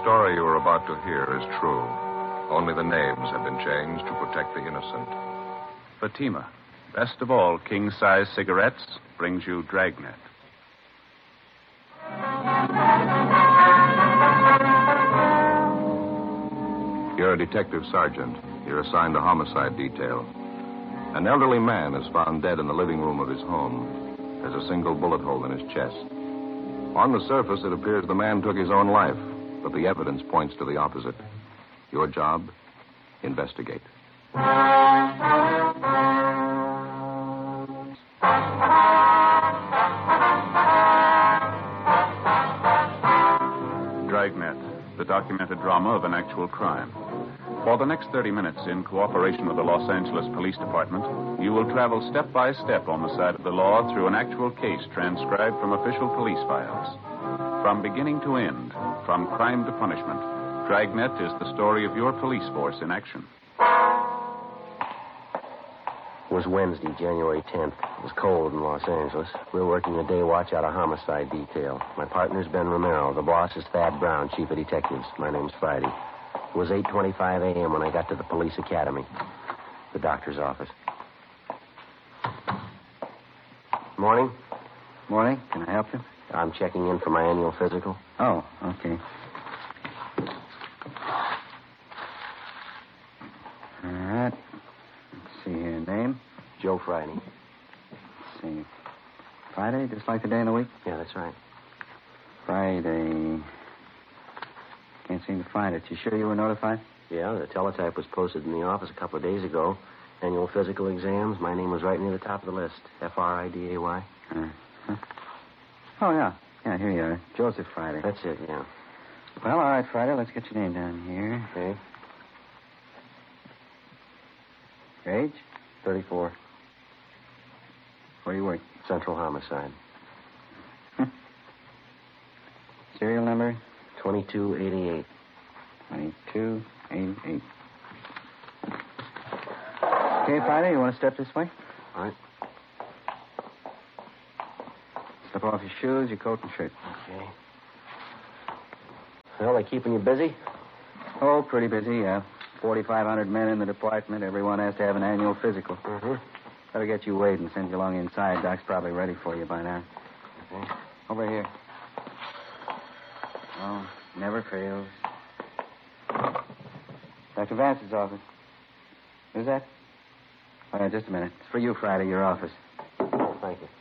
story you are about to hear is true. Only the names have been changed to protect the innocent. Fatima, best of all king-size cigarettes, brings you Dragnet. You're a detective sergeant. You're assigned to homicide detail. An elderly man is found dead in the living room of his home. There's a single bullet hole in his chest. On the surface, it appears the man took his own life, but the evidence points to the opposite. Your job? Investigate. Dragnet, the documented drama of an actual crime. For the next 30 minutes, in cooperation with the Los Angeles Police Department, you will travel step by step on the side of the law through an actual case transcribed from official police files. From beginning to end, from crime to punishment, Dragnet is the story of your police force in action. It was Wednesday, January 10th. It was cold in Los Angeles. We were working a day watch out of homicide detail. My partner's Ben Romero. The boss is Thad Brown, chief of detectives. My name's Friday. It was 8:25 a.m. when I got to the police academy, the doctor's office. Morning. Morning. Can I help you? I'm checking in for my annual physical. Oh, okay. All right. Let's see here. Name? Joe Friday. Let's see. Friday, just like the day in the week? Yeah, that's right. Friday. Can't seem to find it. You sure you were notified? Yeah, the teletype was posted in the office a couple of days ago. Annual physical exams. My name was right near the top of the list. Friday. Uh-huh. Oh, yeah. Yeah, here you are. Joseph Friday. That's it, yeah. Well, all right, Friday. Let's get your name down here. Okay. Your age? 34. Where do you work? Central Homicide. Serial number? 2288. 2288. Okay, Friday, you want to step this way? All right. Slip off your shoes, your coat, and shirt. Okay. Well, they keeping you busy? Oh, pretty busy, yeah. 4,500 men in the department. Everyone has to have an annual physical. Mm-hmm. Better get you weighed and send you along inside. Doc's probably ready for you by now. Okay. Over here. Oh, never fails. Dr. Vance's office. Who's that? Oh, yeah, just a minute. It's for you, Friday, your office. Oh, thank you.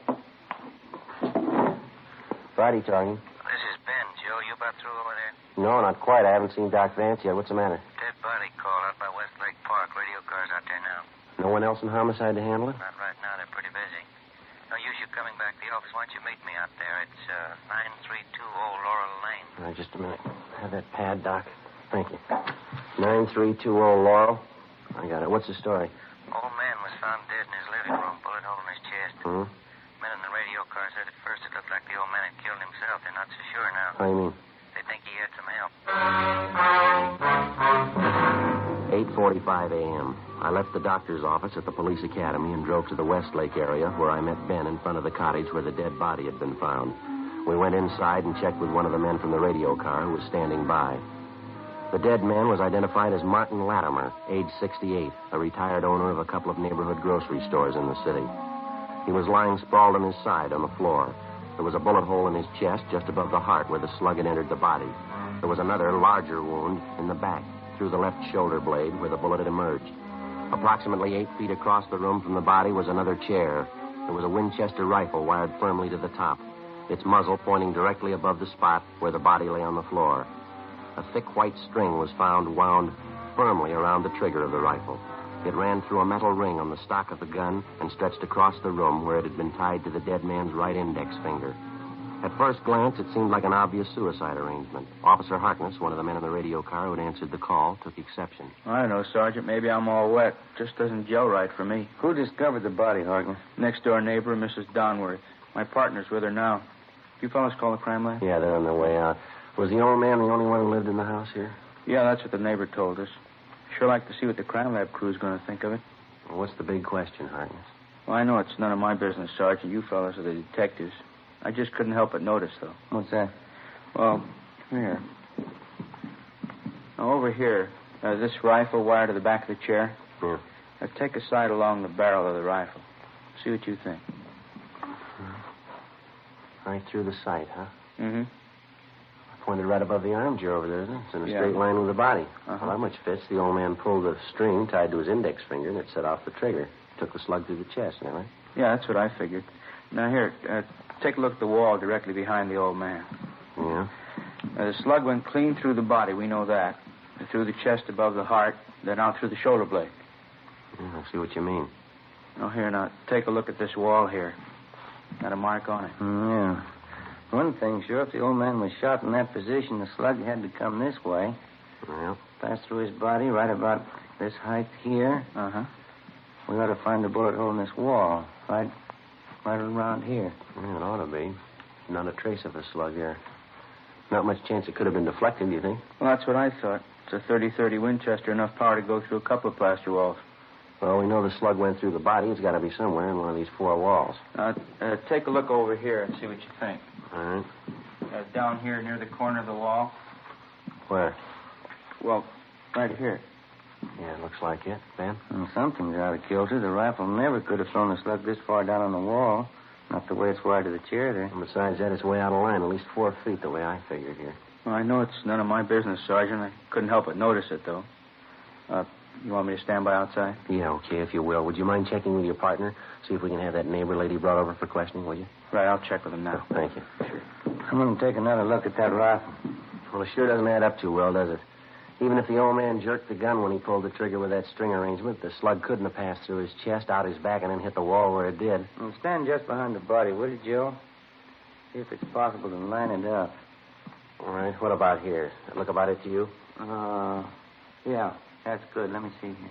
Friday talking. This is Ben. Joe, you about through over there? No, not quite. I haven't seen Doc Vance yet. What's the matter? Dead body call out by Westlake Park. Radio car's out there now. No one else in homicide to handle it? Not right now. They're pretty busy. No use you coming back to the office. Why don't you meet me out there? It's 9320 Laurel Lane. All right, just a minute. Have that pad, Doc. Thank you. 9320 Laurel. I got it. What's the story? Old man was found dead in his living room. Bullet hole in his chest. Hmm? Men in the radio car said at first it looked like the old man had killed himself. They're not so sure now. How do you mean? They think he had some help. 8:45 a.m. I left the doctor's office at the police academy and drove to the Westlake area where I met Ben in front of the cottage where the dead body had been found. We went inside and checked with one of the men from the radio car who was standing by. The dead man was identified as Martin Latimer, age 68, a retired owner of a couple of neighborhood grocery stores in the city. He was lying sprawled on his side on the floor. There was a bullet hole in his chest just above the heart where the slug had entered the body. There was another, larger wound in the back, through the left shoulder blade where the bullet had emerged. Approximately 8 feet across the room from the body was another chair. There was a Winchester rifle wired firmly to the top, its muzzle pointing directly above the spot where the body lay on the floor. A thick white string was found wound firmly around the trigger of the rifle. It ran through a metal ring on the stock of the gun and stretched across the room where it had been tied to the dead man's right index finger. At first glance, it seemed like an obvious suicide arrangement. Officer Harkness, one of the men in the radio car who had answered the call, took exception. I don't know, Sergeant. Maybe I'm all wet. Just doesn't gel right for me. Who discovered the body, Harkness? Next-door neighbor, Mrs. Donworth. My partner's with her now. You fellas call the crime lab? Yeah, they're on their way out. Was the old man the only one who lived in the house here? Yeah, that's what the neighbor told us. Sure like to see what the crime lab crew's going to think of it. Well, what's the big question, Harkness? Well, I know it's none of my business, Sergeant. You fellas are the detectives. I just couldn't help but notice, though. What's that? Well, here. Now, over here, this rifle wired to the back of the chair. Yeah. Now, take a sight along the barrel of the rifle. See what you think. Right through the sight, huh? Mm-hmm. Pointed right above the armchair over there, isn't it? It's in a Yeah. straight line with the body. Uh-huh. Well, that much fits. The old man pulled the string tied to his index finger, and it set off the trigger. Took the slug through the chest, you know? Yeah, that's what I figured. Now, here, take a look at the wall directly behind the old man. Yeah. The slug went clean through the body, we know that. Through the chest above the heart, then out through the shoulder blade. I see what you mean. Now, here, now, take a look at this wall here. Got a mark on it. Yeah. One thing, sure, if the old man was shot in that position, the slug had to come this way. Well, Pass through his body right about this height here. Uh-huh. We ought to find a bullet hole in this wall. Right around here. it ought to be. Not a trace of a slug here. Not much chance it could have been deflected, do you think? Well, that's what I thought. It's a 30-30 Winchester, enough power to go through a couple of plaster walls. Well, we know the slug went through the body. It's got to be somewhere in one of these four walls. Take a look over here and see what you think. All right. Down here near the corner of the wall. Where? Well, right here. Yeah, it looks like it. Ben? Well, something's out of kilter. The rifle never could have thrown the slug this far down on the wall. Not the way it's wired to the chair there. And besides that, it's way out of line, at least 4 feet, the way I figured here. Well, I know it's none of my business, Sergeant. I couldn't help but notice it, though. You want me to stand by outside? Yeah, okay, if you will. Would you mind checking with your partner? See if we can have that neighbor lady brought over for questioning, will you? Right, I'll check with him now. Oh, thank you. Sure. I'm going to take another look at that rifle. Well, it sure doesn't add up too well, does it? Even if the old man jerked the gun when he pulled the trigger with that string arrangement, the slug couldn't have passed through his chest, out his back, and then hit the wall where it did. Well, stand just behind the body, will you, Joe? See if it's possible to line it up. All right, what about here? That look about it to you? Yeah, that's good. Let me see here.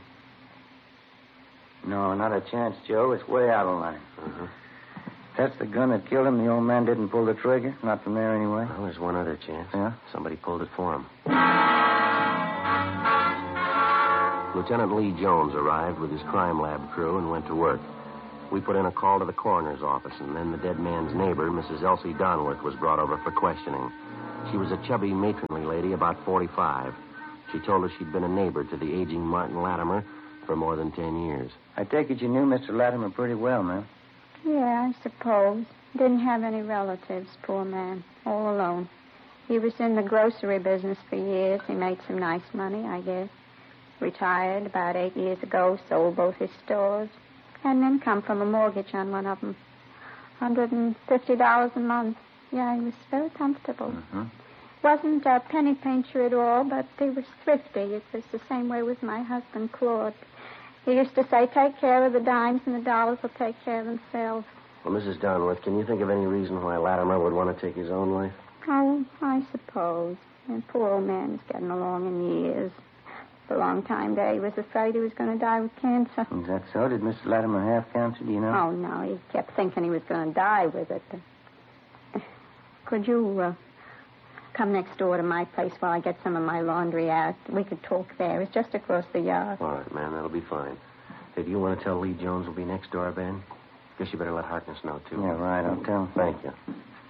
No, not a chance, Joe. It's way out of line. Uh-huh. That's the gun that killed him. The old man didn't pull the trigger. Not from there, anyway. Well, there's one other chance. Yeah? Somebody pulled it for him. Lieutenant Lee Jones arrived with his crime lab crew and went to work. We put in a call to the coroner's office, and then the dead man's neighbor, Mrs. Elsie Donworth, was brought over for questioning. She was a chubby, matronly lady, about 45. She told us she'd been a neighbor to the aging Martin Latimer for more than 10 years. I take it you knew Mr. Latimer pretty well, ma'am. Yeah, I suppose. Didn't have any relatives, poor man. All alone. He was in the grocery business for years. He made some nice money, I guess. Retired about 8 years ago, sold both his stores. Had an income from a mortgage on one of them. $150 a month. Yeah, he was very comfortable. Mm-hmm. Wasn't a penny pincher at all, but he was thrifty. It was the same way with my husband, Claude. He used to say, take care of the dimes and the dollars will take care of themselves. Well, Mrs. Donworth, can you think of any reason why Latimer would want to take his own life? Oh, I suppose. And poor old man is getting along in years. For a long time there, he was afraid he was going to die with cancer. Is that so? Did Mr. Latimer have cancer, do you know? Oh, no, he kept thinking he was going to die with it. Could you come next door to my place while I get some of my laundry out? We could talk there. It's just across the yard. All right, ma'am, that'll be fine. Hey, do you want to tell Lee Jones will be next door, Ben? Guess you better let Harkness know, too. Yeah, right. I'll tell him. Thank you.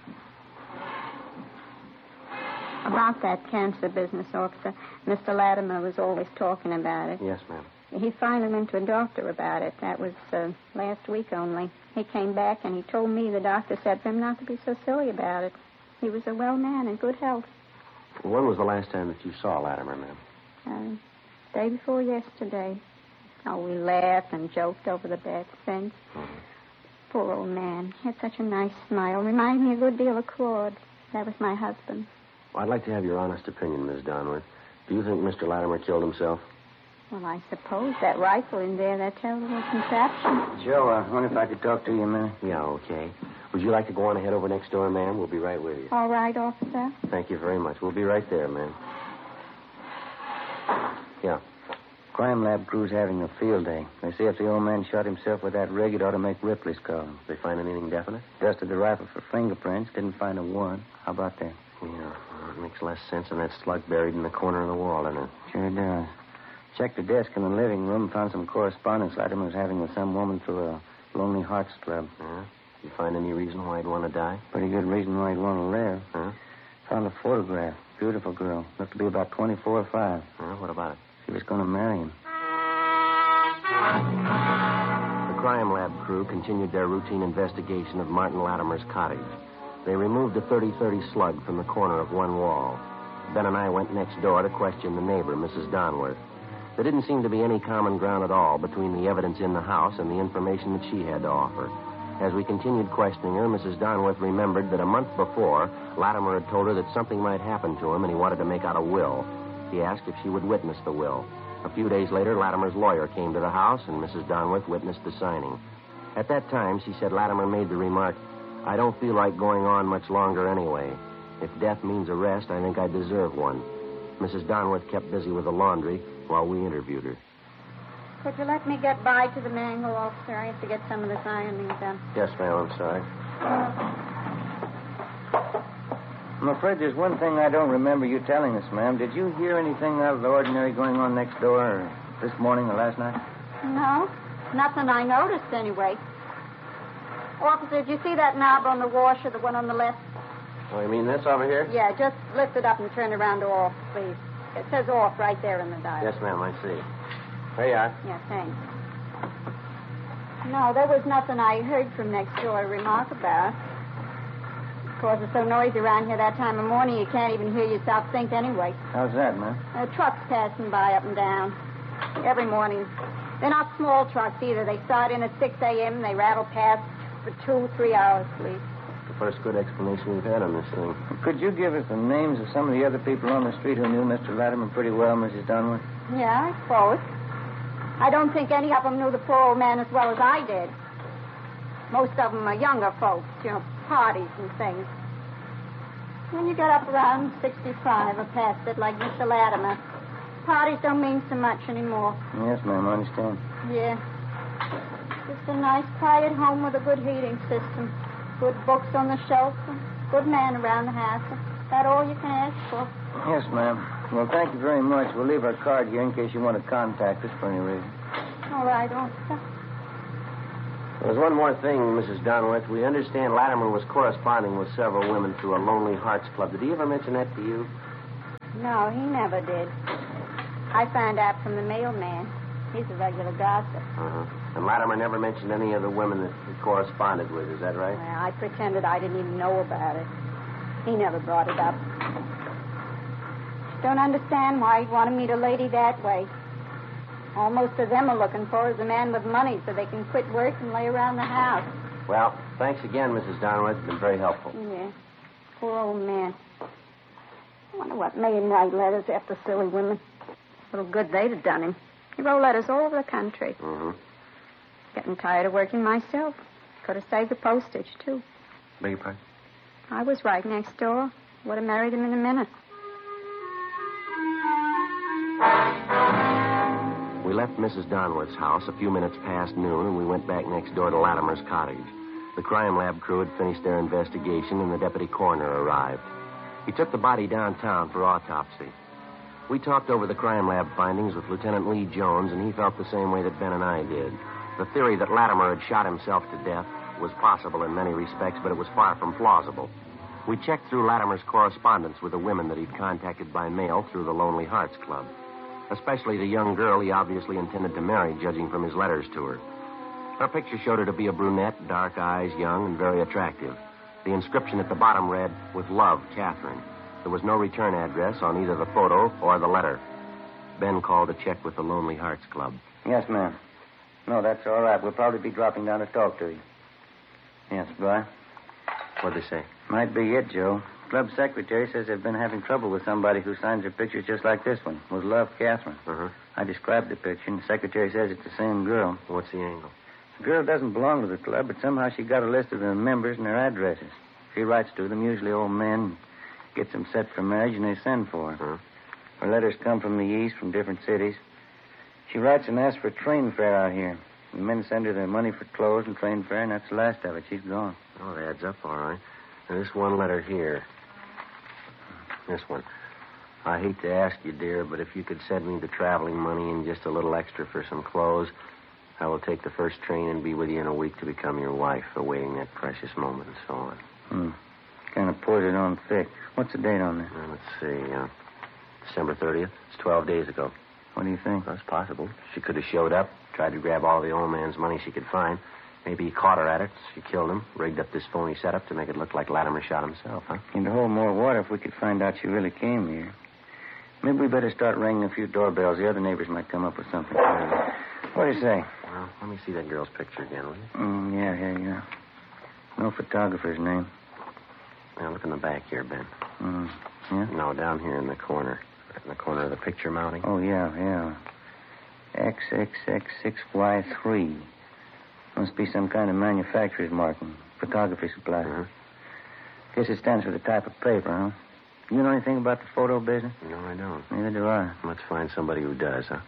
About that cancer business, officer, Mr. Latimer was always talking about it. Yes, ma'am. He finally went to a doctor about it. That was last week only. He came back and he told me the doctor said for him not to be so silly about it. He was a well man in good health. When was the last time that you saw Latimer, ma'am? Day before yesterday. Oh, we laughed and joked over the bad things. Mm-hmm. Poor old man. He had such a nice smile. Reminded me a good deal of Claude. That was my husband. Well, I'd like to have your honest opinion, Miss Donworth. Do you think Mr. Latimer killed himself? Well, I suppose that rifle in there, that terrible contraption. Joe, I wonder if I could talk to you a minute. Yeah, okay. Would you like to go on ahead over next door, ma'am? We'll be right with you. All right, officer. Thank you very much. We'll be right there, ma'am. Yeah. Crime lab crew's having a field day. They say if the old man shot himself with that rig, it ought to make Ripley's call. They find anything definite? Dusted the rifle for fingerprints. Didn't find a warrant. How about that? Yeah, well, it makes less sense than that slug buried in the corner of the wall, doesn't it? Sure does. Checked the desk in the living room, found some correspondence Latimer was having with some woman through a Lonely Hearts Club. Yeah? You find any reason why he'd want to die? Pretty good reason why he'd want to live. Huh? Found a photograph. Beautiful girl. Looked to be about 24 or 5. What about it? She was going to marry him. The crime lab crew continued their routine investigation of Martin Latimer's cottage. They removed a .30-30 slug from the corner of one wall. Ben and I went next door to question the neighbor, Mrs. Donworth. There didn't seem to be any common ground at all between the evidence in the house and the information that she had to offer. As we continued questioning her, Mrs. Donworth remembered that a month before, Latimer had told her that something might happen to him and he wanted to make out a will. He asked if she would witness the will. A few days later, Latimer's lawyer came to the house and Mrs. Donworth witnessed the signing. At that time, she said Latimer made the remark, "I don't feel like going on much longer anyway. If death means arrest, I think I deserve one." Mrs. Donworth kept busy with the laundry while we interviewed her. Could you let me get by to the mangle, officer? I have to get some of this ironing done. Yes, ma'am, I'm sorry. I'm afraid there's one thing I don't remember you telling us, ma'am. Did you hear anything out of the ordinary going on next door or this morning or last night? No, nothing I noticed anyway. Officer, did you see that knob on the washer, the one on the left? Oh, you mean this over here? Yeah, just lift it up and turn it around to off, please. It says off right there in the dial. Yes, ma'am, I see. There you are. Yeah, thanks. No, there was nothing I heard from next door to remark about. Of course, it's so noisy around here that time of morning you can't even hear yourself think anyway. How's that, ma'am? Trucks passing by up and down every morning. They're not small trucks either. They start in at 6 a.m. They rattle past for 2-3 hours, please. The first good explanation we've had on this thing. Could you give us the names of some of the other people on the street who knew Mr. Latimer pretty well, Mrs. Donworth? Yeah, I suppose. I don't think any of them knew the poor old man as well as I did. Most of them are younger folks, parties and things. When you get up around 65 or past it, like Mr. Latimer, parties don't mean so much anymore. Yes, ma'am, I understand. Yeah. Just a nice, quiet home with a good heating system. Good books on the shelf. Good man around the house. Is that all you can ask for? Yes, ma'am. Well, thank you very much. We'll leave our card here in case you want to contact us for any reason. All right, officer. There's one more thing, Mrs. Donworth. We understand Latimer was corresponding with several women through a Lonely Hearts Club. Did he ever mention that to you? No, he never did. I found out from the mailman. He's a regular gossip. Uh-huh. And Latimer never mentioned any of the women that he corresponded with. Is that right? Well, I pretended I didn't even know about it. He never brought it up. Don't understand why he'd want to meet a lady that way. All most of them are looking for is a man with money so they can quit work and lay around the house. Well, thanks again, Mrs. Donworth. It's been very helpful. Yeah. Poor old man. I wonder what made him write letters after silly women. Little good they'd have done him. He wrote letters all over the country. Mm-hmm. Getting tired of working myself. Could have saved the postage, too. Beg your pardon? I was right next door. Would have married him in a minute. We left Mrs. Donworth's house a few minutes past noon, and we went back next door to Latimer's cottage. The crime lab crew had finished their investigation, and the deputy coroner arrived. He took the body downtown for autopsy. We talked over the crime lab findings with Lieutenant Lee Jones, and he felt the same way that Ben and I did. The theory that Latimer had shot himself to death was possible in many respects, but it was far from plausible. We checked through Latimer's correspondence with the women that he'd contacted by mail through the Lonely Hearts Club, especially the young girl he obviously intended to marry, judging from his letters to her. Her picture showed her to be a brunette, dark eyes, young, and very attractive. The inscription at the bottom read, "With love, Catherine." There was no return address on either the photo or the letter. Ben called to check with the Lonely Hearts Club. Yes, ma'am. No, that's all right. We'll probably be dropping down to talk to you. Yes, bye. What'd they say? Might be it, Joe. Club secretary says they've been having trouble with somebody who signs their pictures just like this one. With love, Catherine. Uh-huh. I described the picture, and the secretary says it's the same girl. What's the angle? The girl doesn't belong to the club, but somehow she got a list of the members and their addresses. She writes to them, usually old men, gets them set for marriage, and they send for her. Uh-huh. Her letters come from the east, from different cities. She writes and asks for train fare out here. The men send her their money for clothes and train fare, and that's the last of it. She's gone. Oh, it adds up all right. And this one letter here. This one. I hate to ask you, dear, but if you could send me the traveling money and just a little extra for some clothes, I will take the first train and be with you in a week to become your wife, awaiting that precious moment and so on. kind of poured it on thick. What's the date on there? Let's see. December 30th. It's 12 days ago. What do you think? That's possible. She could have showed up, tried to grab all the old man's money she could find. Maybe he caught her at it. She killed him, rigged up this phony setup to make it look like Latimer shot himself, huh? It'd hold more water if we could find out she really came here. Maybe we better start ringing a few doorbells. The other neighbors might come up with something. What do you say? Well, let me see that girl's picture again, will you? Yeah, here you are. No photographer's name. Now, look in the back here, Ben. Yeah? No, down here in the corner. Right in the corner of the picture mounting. Oh, yeah. XXX6Y3. Must be some kind of manufacturer's marking. Photography supply. Guess it stands for the type of paper, huh? You know anything about the photo business? No, I don't. Neither do I. Let's find somebody who does, huh?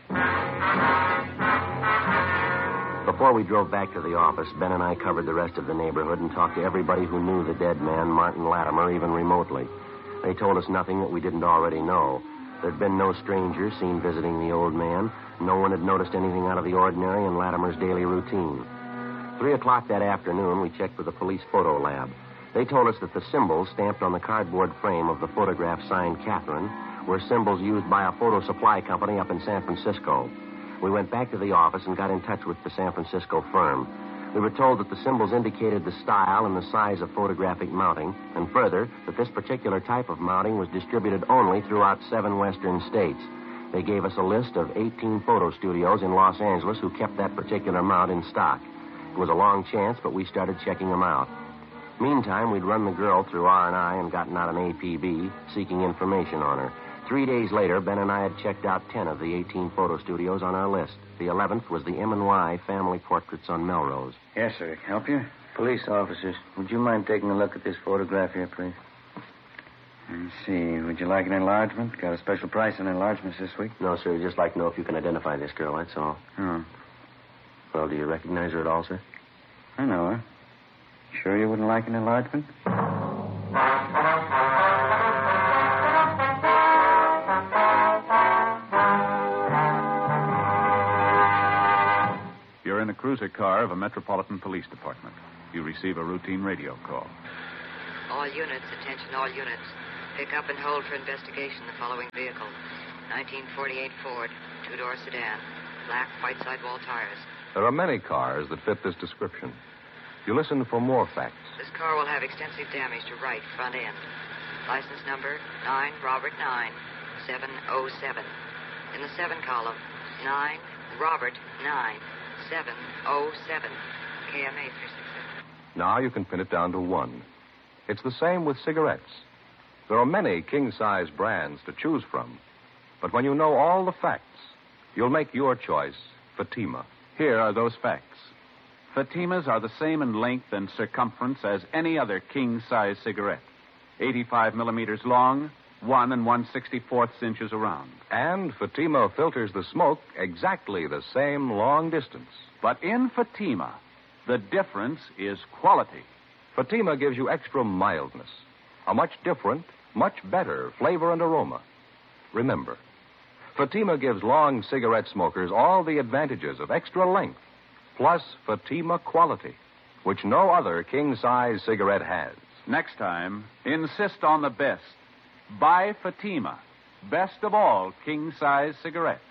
Before we drove back to the office, Ben and I covered the rest of the neighborhood and talked to everybody who knew the dead man, Martin Latimer, even remotely. They told us nothing that we didn't already know. There'd been no strangers seen visiting the old man. No one had noticed anything out of the ordinary in Latimer's daily routine. 3 o'clock that afternoon, we checked with the police photo lab. They told us that the symbols stamped on the cardboard frame of the photograph signed Catherine were symbols used by a photo supply company up in San Francisco. We went back to the office and got in touch with the San Francisco firm. We were told that the symbols indicated the style and the size of photographic mounting, and further, that this particular type of mounting was distributed only throughout 7 western states. They gave us a list of 18 photo studios in Los Angeles who kept that particular mount in stock. It was a long chance, but we started checking them out. Meantime, we'd run the girl through R&I and gotten out an APB, seeking information on her. 3 days later, Ben and I had checked out 10 of the 18 photo studios on our list. The 11th was the M&Y Family Portraits on Melrose. Yes, sir. Help you? Police officers, would you mind taking a look at this photograph here, please? Let's see. Would you like an enlargement? Got a special price on enlargements this week? No, sir. We'd just like to know if you can identify this girl, that's all. Oh. Well, do you recognize her at all, sir? I know her. Sure you wouldn't like an enlargement? You're in a cruiser car of a Metropolitan Police Department. You receive a routine radio call. All units, attention all units. Pick up and hold for investigation the following vehicle. 1948 Ford, 2-door sedan, black white sidewall tires. There are many cars that fit this description. You listen for more facts. This car will have extensive damage to right front end. License number 9 Robert 9 707. In the 7 column, 9 Robert 9 707. KMA 367. Now you can pin it down to 1. It's the same with cigarettes. There are many king-size brands to choose from. But when you know all the facts, you'll make your choice Fatima. Here are those facts. Fatimas are the same in length and circumference as any other king-size cigarette. 85 millimeters long, 1 1/64 inches around. And Fatima filters the smoke exactly the same long distance. But in Fatima, the difference is quality. Fatima gives you extra mildness, a much different, much better flavor and aroma. Remember, Fatima gives long cigarette smokers all the advantages of extra length, plus Fatima quality, which no other king-size cigarette has. Next time, insist on the best. Buy Fatima, best of all king-size cigarettes.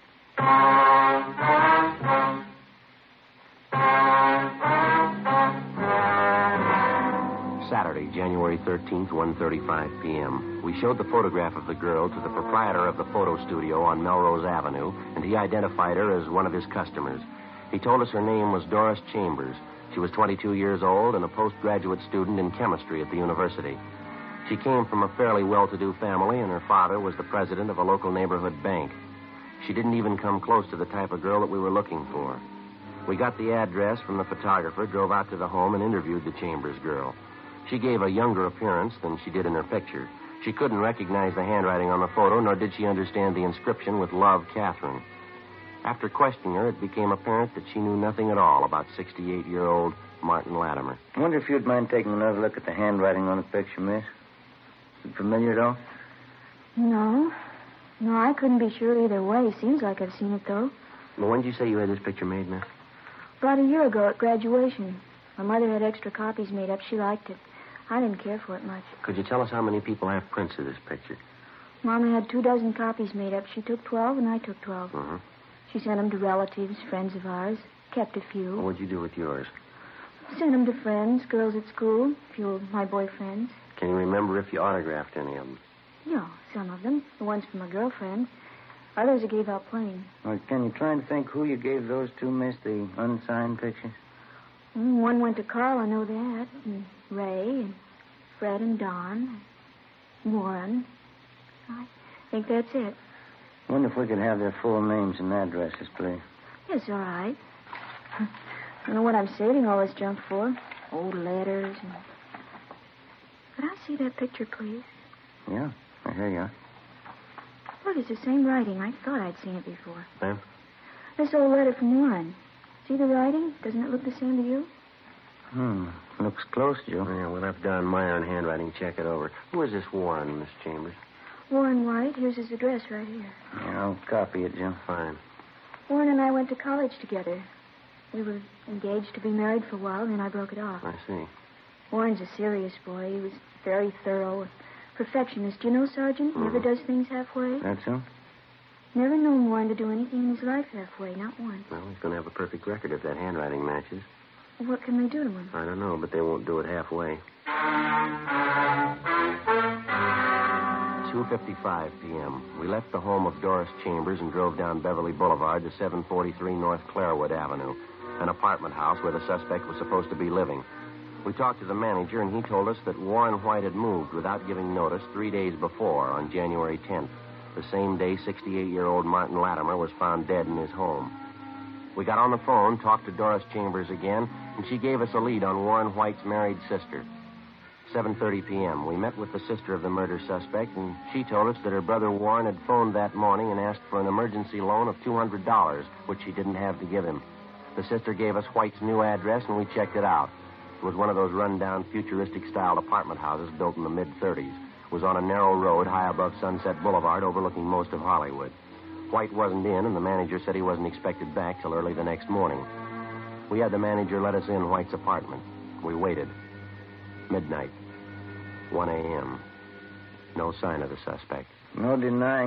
Saturday, January 13th, 1:35 p.m. We showed the photograph of the girl to the proprietor of the photo studio on Melrose Avenue, and he identified her as one of his customers. He told us her name was Doris Chambers. She was 22 years old and a postgraduate student in chemistry at the university. She came from a fairly well-to-do family, and her father was the president of a local neighborhood bank. She didn't even come close to the type of girl that we were looking for. We got the address from the photographer, drove out to the home, and interviewed the Chambers girl. She gave a younger appearance than she did in her picture. She couldn't recognize the handwriting on the photo, nor did she understand the inscription with Love, Catherine. After questioning her, it became apparent that she knew nothing at all about 68-year-old Martin Latimer. I wonder if you'd mind taking another look at the handwriting on the picture, miss. Is it familiar at all? No, I couldn't be sure either way. Seems like I've seen it, though. Well, when did you say you had this picture made, miss? About a year ago at graduation. My mother had extra copies made up. She liked it. I didn't care for it much. Could you tell us how many people have prints of this picture? Mama had 24 copies made up. She took 12, and I took 12. Mm-hmm. She sent them to relatives, friends of ours. Kept a few. What'd you do with yours? Sent them to friends, girls at school, a few of my boyfriends. Can you remember if you autographed any of them? Yeah, some of them. The ones from my girlfriend. Others I gave out plain. Well, can you try and think who you gave those to, miss, the unsigned pictures? One went to Carl, I know that. And Ray, and Fred and Don, and Warren. I think that's it. Wonder if we could have their full names and addresses, please. Yes, all right. I don't know what I'm saving all this junk for. Old letters and... Could I see that picture, please? Yeah, here you are. Look, it's the same writing. I thought I'd seen it before. Ma'am? This old letter from Warren. See the writing? Doesn't it look the same to you? Looks close, Joe. Yeah, we'll have Don Meyer in handwriting check it over. Who is this Warren, Miss Chambers? Warren White. Here's his address right here. Yeah, I'll copy it, Joe. Fine. Warren and I went to college together. We were engaged to be married for a while, then I broke it off. I see. Warren's a serious boy. He was very thorough, a perfectionist. You know, Sergeant? Never does things halfway. That's so? Never known Warren to do anything in his life halfway, not once. Well, he's going to have a perfect record if that handwriting matches. What can they do to him? I don't know, but they won't do it halfway. 2:55 p.m. We left the home of Doris Chambers and drove down Beverly Boulevard to 743 North Clairwood Avenue, an apartment house where the suspect was supposed to be living. We talked to the manager, and he told us that Warren White had moved without giving notice 3 days before, on January 10th, the same day 68-year-old Martin Latimer was found dead in his home. We got on the phone, talked to Doris Chambers again, and she gave us a lead on Warren White's married sister. 7:30 p.m. We met with the sister of the murder suspect, and she told us that her brother Warren had phoned that morning and asked for an emergency loan of $200, which she didn't have to give him. The sister gave us White's new address, and we checked it out. It was one of those run-down, futuristic-style apartment houses built in the mid-'30s. It was on a narrow road high above Sunset Boulevard, overlooking most of Hollywood. White wasn't in, and the manager said he wasn't expected back till early the next morning. We had the manager let us in White's apartment. We waited. Midnight. 1 a.m. No sign of the suspect. No denying